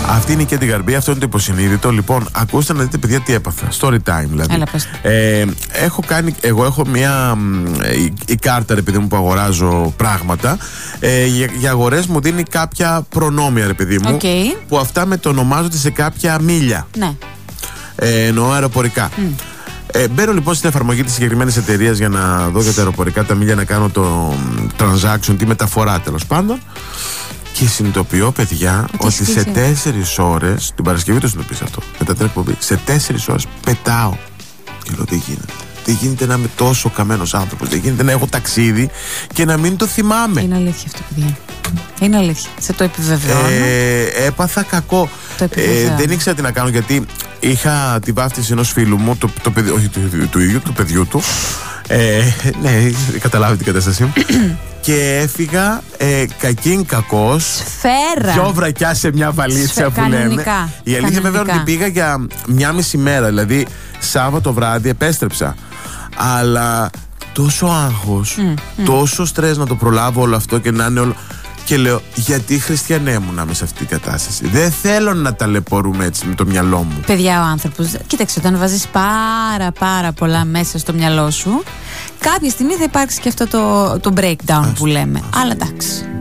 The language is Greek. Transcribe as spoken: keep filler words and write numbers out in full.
Αυτή είναι η Κέντι Γαρμπή, αυτό είναι το υποσυνείδητο. Λοιπόν, ακούστε να δείτε, παιδιά, τι έπαθα. Story time, δηλαδή. Έλα, ε, έχω κάνει, εγώ έχω μια. Η, η κάρτα, ρε παιδί μου, που αγοράζω πράγματα. Ε, για, για αγορές μου δίνει κάποια προνόμια, ρε παιδί μου. Okay. Που αυτά μετονομάζονται σε κάποια μίλια. Ναι. Ε, εννοώ αεροπορικά. Mm. Ε, μπαίνω λοιπόν στην εφαρμογή της συγκεκριμένης εταιρείας για να δω για τα αεροπορικά τα μίλια, να κάνω το transaction, τη μεταφορά τέλος πάντων. Και συνειδητοποιώ, παιδιά, ότι στήσει. σε τέσσερις ώρες, την Παρασκευή το συνειδητοποίησα αυτό, μετά την εκπομπή, σε τέσσερις ώρες πετάω. Και λέω, δεν γίνεται. Δεν γίνεται να είμαι τόσο καμένος άνθρωπος. Δεν γίνεται να έχω ταξίδι και να μην το θυμάμαι. Είναι αλήθεια αυτό, παιδιά. Είναι αλήθεια. Σε το επιβεβαιώνω. Ε, έπαθα κακό. Το ε, δεν ήξερα τι να κάνω, γιατί είχα τη βάφτιση ενός φίλου μου, το, το παιδί, όχι του, του, του ίδιου, του παιδιού του. Ε, ναι, καταλάβει την κατάστασή μου. Και έφυγα ε, κακήν κακός. Σφαίρα. Δυο βρακιά σε μια βαλίτσα. Σφαι, που λένε. Κανονικά. Η αλήθεια βέβαια ότι πήγα για μια μισή μέρα. Δηλαδή Σάββατο βράδυ επέστρεψα. Αλλά τόσο άγχος, mm, mm. τόσο στρες να το προλάβω όλο αυτό και να είναι όλο. Και λέω, γιατί χριστιανέ μου να είμαι σε αυτή την κατάσταση. Δεν θέλω να ταλαιπωρούμε έτσι με το μυαλό μου. Παιδιά, ο άνθρωπος, κοίταξε, όταν βάζεις πάρα πάρα πολλά μέσα στο μυαλό σου, κάποια στιγμή θα υπάρξει και αυτό το, το breakdown ας, που λέμε. Ας, Αλλά εντάξει.